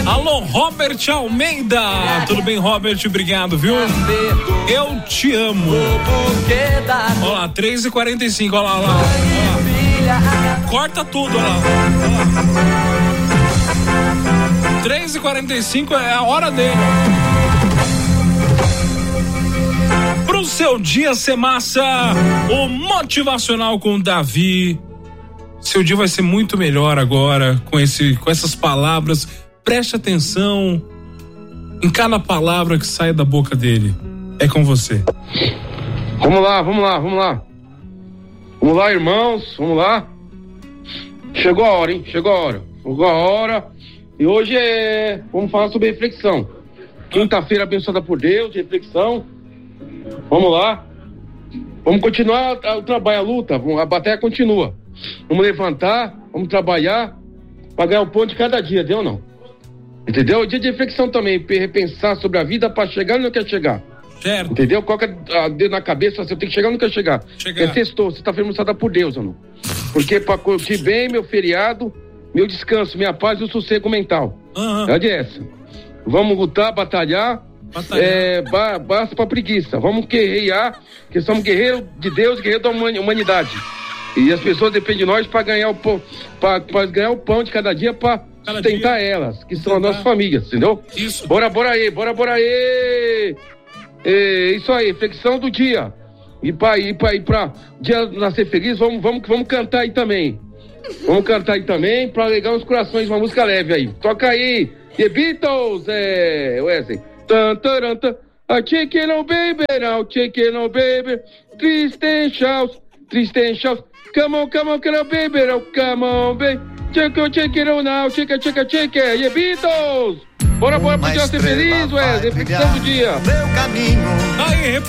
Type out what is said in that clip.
Alô, Robert Almeida. Tudo bem, Robert? Obrigado, viu? Eu te amo. Olha lá, 3h45, olha lá. Corta tudo, olha lá. 3h45 é a hora dele. Pro seu dia ser massa, o Motivacional com o Davi. Seu dia vai ser muito melhor agora com essas palavras. Preste atenção em cada palavra que sai da boca dele. É com você. Vamos lá. Vamos lá, irmãos. Vamos lá. Chegou a hora, hein? Chegou a hora. E hoje vamos falar sobre reflexão. Quinta-feira abençoada por Deus, reflexão. Vamos lá. Vamos continuar o trabalho, a luta. A batalha continua. Vamos levantar, vamos trabalhar para ganhar o pão de cada dia, deu ou não? Entendeu? Dia de reflexão também, repensar sobre a vida para chegar onde eu quero chegar. Certo. Entendeu? Coloca o dedo na cabeça, você tem que chegar onde eu quero chegar. É sextou, você tá abençoada por Deus ou não? Porque para curtir bem meu feriado, meu descanso, minha paz e o sossego mental. Cadê essa? Vamos lutar, batalhar. Basta pra preguiça. Vamos guerrear, que somos guerreiros de Deus, guerreiros da humanidade. E as pessoas dependem de nós para ganhar o pão, para ganhar o pão de cada dia para sustentar elas, que são as nossas famílias, entendeu? Isso. Bora aí. Isso aí, reflexão do dia. E para dia nascer feliz, vamos cantar aí também. Vamos cantar aí também para alegar os corações, uma música leve aí. Toca aí, The Beatles, Wesley. A chicken no baby, now chicken no baby. Tristan shouts. Come on, baby, now come on, baby. Check it out now, check it. The Beatles. Bora pro dia ser feliz, Wesley. Reflexão do dia. Aí,